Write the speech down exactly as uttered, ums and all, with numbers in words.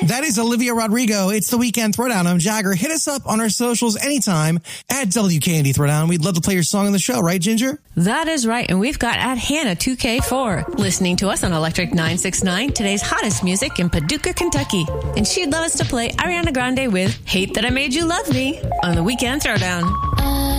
That is Olivia Rodrigo. It's the Weekend Throwdown. I'm Jagger. Hit us up on our socials anytime at W K N D Throwdown. We'd love to play your song on the show, right, Ginger? That is right. And we've got at Hannah two K four listening to us on Electric nine sixty-nine, today's hottest music in Paducah, Kentucky. And she'd love us to play Ariana Grande with Hate That I Made You Love Me on the Weekend Throwdown.